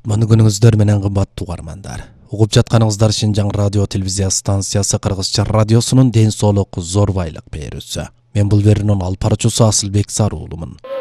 Кутманды күнүңүздөр менен кымбаттуу угармандар. Угуп жатканыңыздар Шинжаң радио телевизия станциясы Кыргызча радиосунун ден соолук зор байлык берүүсү. Мен бул берүүнүн алып баруучусу Асылбек Саруулумун.